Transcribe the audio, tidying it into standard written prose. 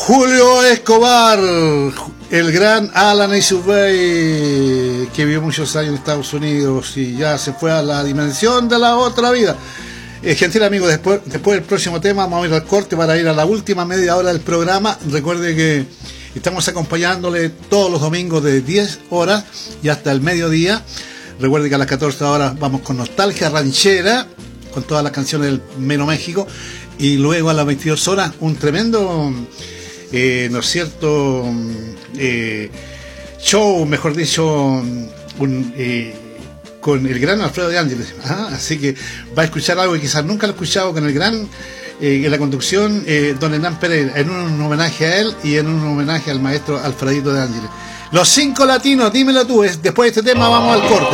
Julio Escobar, el gran Alan Isubey, que vivió muchos años en Estados Unidos y ya se fue a la dimensión de la otra vida. Gentil amigo, después del próximo tema vamos a ir al corte para ir a la última media hora del programa. Recuerde que estamos acompañándole todos los domingos de 10 horas y hasta el mediodía. Recuerde que a las 14 horas vamos con Nostalgia Ranchera, con todas las canciones del Meno México. Y luego a las 22 horas un tremendo, ¿no es cierto?, show, mejor dicho, con el gran Alfredo de Ángeles. Así que va a escuchar algo que quizás nunca lo he escuchado con el gran, en la conducción, don Hernán Pereira, en un homenaje a él y en un homenaje al maestro Alfredito de Ángeles. Los 5 latinos, dímelo tú, después de este tema vamos al corte.